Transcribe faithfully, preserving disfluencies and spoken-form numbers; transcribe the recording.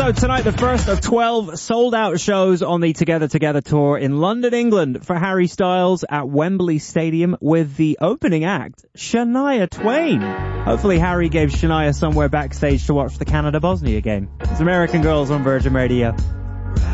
Also tonight, the first of twelve sold-out shows on the Together Together tour in London, England for Harry Styles at Wembley Stadium with the opening act, Shania Twain. Hopefully Harry gave Shania somewhere backstage to watch the Canada-Bosnia game. It's American Girls on Virgin Radio.